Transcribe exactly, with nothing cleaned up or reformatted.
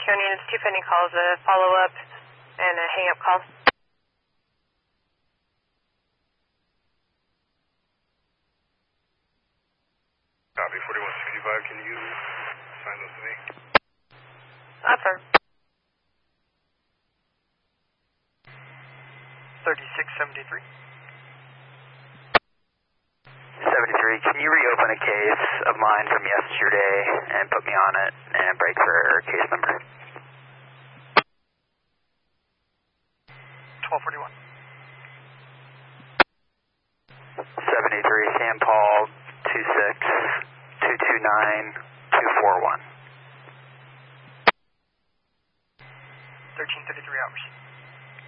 County, it's two pending calls, a follow-up and a hang-up call. Copy, forty-one sixty-five, can you assign those to me? Affirm. thirty-six seventy-three. seventy-three, can you reopen a case of mine from yesterday and put me on it and break for case number? twelve forty-one. seventy-three, San Paul, two six two two nine two four one. thirteen thirty-three hours.